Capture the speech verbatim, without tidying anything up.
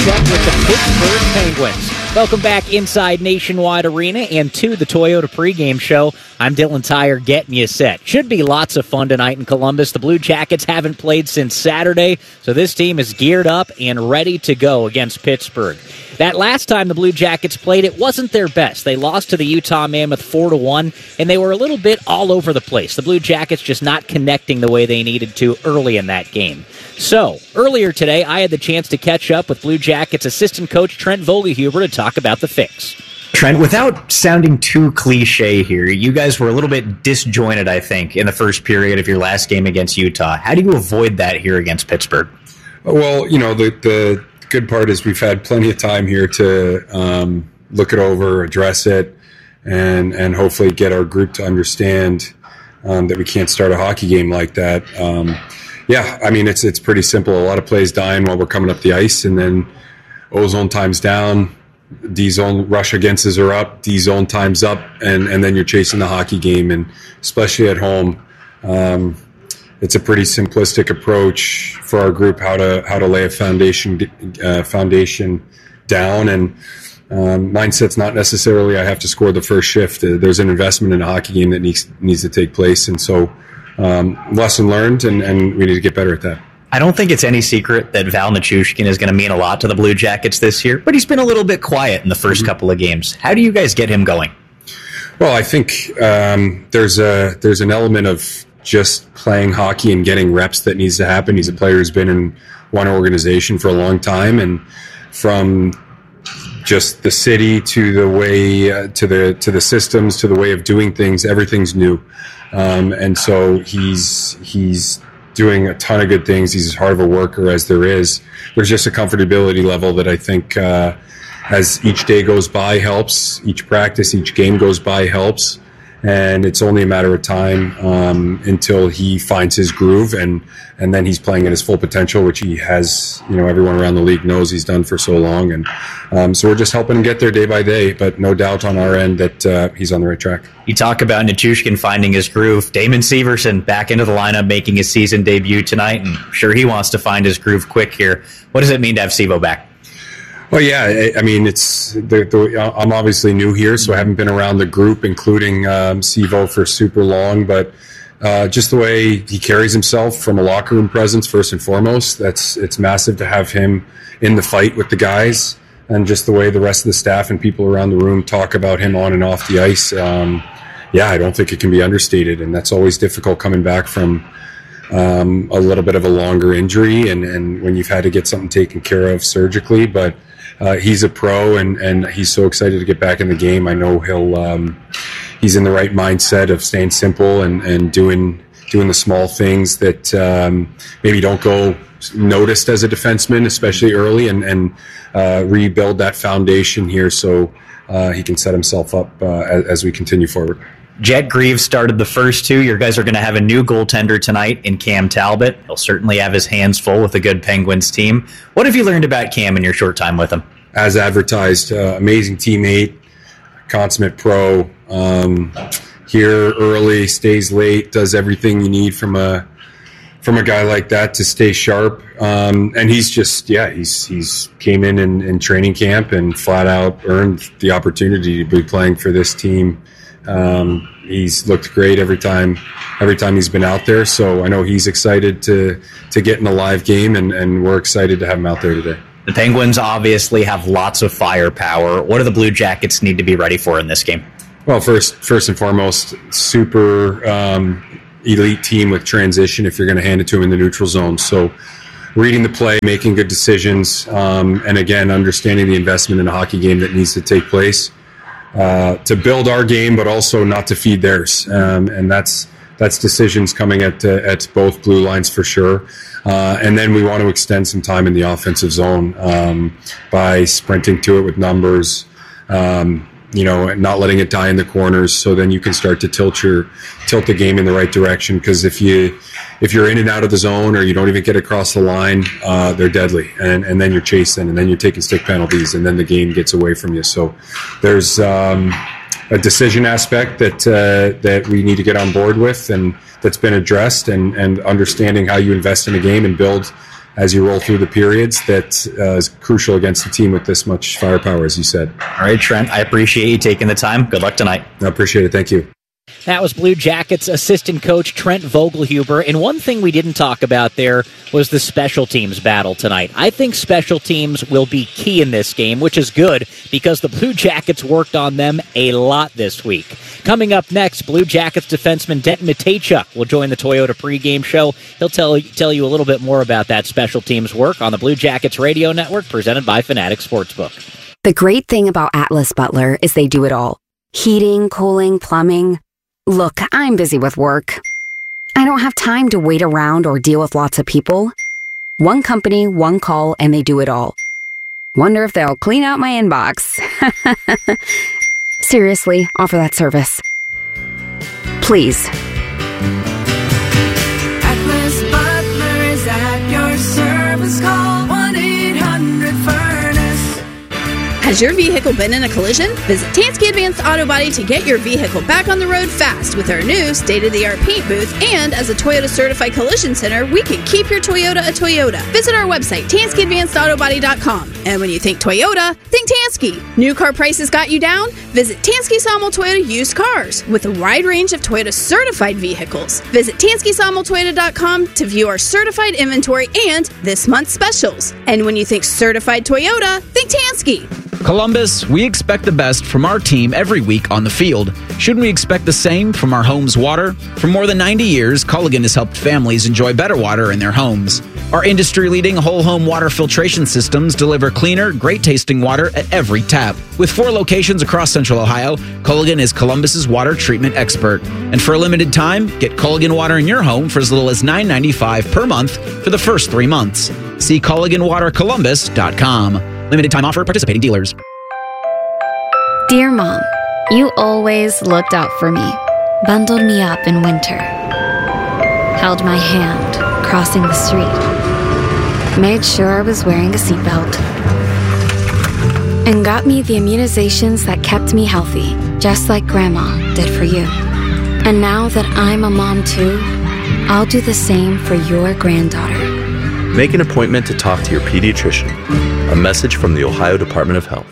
matchup with the Pittsburgh Penguins. Welcome back inside Nationwide Arena and to the Toyota pregame show. I'm Dylan Tyre getting you set. Should be lots of fun tonight in Columbus. The Blue Jackets haven't played since Saturday, so this team is geared up and ready to go against Pittsburgh. That last time the Blue Jackets played, it wasn't their best. They lost to the Utah Mammoth four to one, and they were a little bit all over the place. The Blue Jackets just not connecting the way they needed to early in that game. So, earlier today, I had the chance to catch up with Blue Jackets assistant coach Trent Vogelhuber to talk about the fix. Trent, without sounding too cliche here, you guys were a little bit disjointed, I think, in the first period of your last game against Utah. How do you avoid that here against Pittsburgh? Well, you know, the, the good part is we've had plenty of time here to um, look it over, address it, and, and hopefully get our group to understand um, that we can't start a hockey game like that. Um, yeah, I mean, it's it's pretty simple. A lot of plays dying while we're coming up the ice, and then O-zone time's down, D-zone rush againsts are up, D-zone time's up, and, and then you're chasing the hockey game. And especially at home, um, it's a pretty simplistic approach for our group how to how to lay a foundation uh, foundation down. And um, mindset's not necessarily I have to score the first shift. Uh, there's an investment in a hockey game that needs needs to take place, and so um, lesson learned, and, and we need to get better at that. I don't think it's any secret that Val Nichushkin is going to mean a lot to the Blue Jackets this year, but he's been a little bit quiet in the first mm-hmm. couple of games. How do you guys get him going? Well, I think um, there's a there's an element of just playing hockey and getting reps that needs to happen. He's a player who's been in one organization for a long time, and from just the city to the way uh, to the to the systems to the way of doing things, everything's new, um, and so he's he's doing a ton of good things. He's as hard of a worker as there is. There's just a comfortability level that I think uh, as each day goes by helps, each practice, each game goes by helps. And it's only a matter of time um, until he finds his groove, and, and then he's playing at his full potential, which he has, you know, everyone around the league knows he's done for so long. And um, so we're just helping him get there day by day, but no doubt on our end that uh, he's on the right track. You talk about Nichushkin finding his groove. Damon Severson back into the lineup, making his season debut tonight, and I'm sure he wants to find his groove quick here. What does it mean to have Sevo back? Well, yeah, I mean, it's the, the, I'm obviously new here, so I haven't been around the group, including um, Sevo, for super long. But uh, just the way he carries himself from a locker room presence, first and foremost, that's it's massive to have him in the fight with the guys, and just the way the rest of the staff and people around the room talk about him on and off the ice. Um, yeah, I don't think it can be understated, and that's always difficult coming back from um, a little bit of a longer injury, and, and when you've had to get something taken care of surgically, but. Uh, he's a pro, and, and he's so excited to get back in the game. I know he'll um, he's in the right mindset of staying simple and, and doing doing the small things that um, maybe don't go noticed as a defenseman, especially early, and, and uh, rebuild that foundation here so uh, he can set himself up uh, as, as we continue forward. Jet Greaves started the first two. Your guys are going to have a new goaltender tonight in Cam Talbot. He'll certainly have his hands full with a good Penguins team. What have you learned about Cam in your short time with him? As advertised, uh, amazing teammate, consummate pro. Um, here early, stays late, does everything you need from a from a guy like that to stay sharp. Um, and he's just, yeah, he's he's came in, in in training camp and flat out earned the opportunity to be playing for this team. Um, he's looked great every time, every time he's been out there. So I know he's excited to, to get in a live game, and, and we're excited to have him out there today. The Penguins obviously have lots of firepower. What do the Blue Jackets need to be ready for in this game? Well, first, first and foremost, super, um, elite team with transition if you're going to hand it to him in the neutral zone. So reading the play, making good decisions, um, and again, understanding the investment in a hockey game that needs to take place. Uh, to build our game, but also not to feed theirs, um, and that's that's decisions coming at uh, at both blue lines for sure. Uh, and then we want to extend some time in the offensive zone um, by sprinting to it with numbers, um, you know, not letting it die in the corners. So then you can start to tilt your tilt the game in the right direction. Because if you if you're in and out of the zone, or you don't even get across the line, uh, they're deadly, and and then you're chasing, and then you're taking stick penalties, and then the game gets away from you. So there's um, a decision aspect that uh, that we need to get on board with, and that's been addressed, and, and understanding how you invest in a game and build as you roll through the periods that uh, is crucial against a team with this much firepower, as you said. All right, Trent, I appreciate you taking the time. Good luck tonight. I appreciate it. Thank you. That was Blue Jackets assistant coach Trent Vogelhuber. And one thing we didn't talk about there was the special teams battle tonight. I think special teams will be key in this game, which is good because the Blue Jackets worked on them a lot this week. Coming up next, Blue Jackets defenseman Denton Matejchuk will join the Toyota pregame show. He'll tell, tell you a little bit more about that special teams work on the Blue Jackets radio network presented by Fanatic Sportsbook. The great thing about Atlas Butler is they do it all. Heating, cooling, plumbing. Look, I'm busy with work. I don't have time to wait around or deal with lots of people. One company, one call, and they do it all. Wonder if they'll clean out my inbox. Seriously, offer that service. Please. Atlas Butler is at your service. Call one eight hundred furnace. Has your vehicle been in a collision? Visit Tansky Advanced Auto Body to get your vehicle back on the road fast with our new state-of-the-art paint booth. And as a Toyota Certified Collision Center, we can keep your Toyota a Toyota. Visit our website, Tansky Advanced Auto Body dot com. And when you think Toyota, think Tansky. New car prices got you down? Visit Tansky Sawmill Toyota Used Cars with a wide range of Toyota certified vehicles. Visit Tansky Sawmill Toyota dot com to view our certified inventory and this month's specials. And when you think certified Toyota, think Tansky. Columbus, we expect the best from our team every week on the field. Shouldn't we expect the same from our home's water? For more than ninety years, Culligan has helped families enjoy better water in their homes. Our industry-leading whole-home water filtration systems deliver cleaner, great-tasting water at every tap. With four locations across Central Ohio, Culligan is Columbus's water treatment expert. And for a limited time, get Culligan water in your home for as little as nine dollars and ninety-five cents per month for the first three months. See Culligan Water Columbus dot com. Limited time offer, participating dealers. Dear Mom, you always looked out for me, bundled me up in winter, held my hand crossing the street, made sure I was wearing a seatbelt, and got me the immunizations that kept me healthy, just like Grandma did for you. And now that I'm a mom too, I'll do the same for your granddaughter. Make an appointment to talk to your pediatrician. A message from the Ohio Department of Health.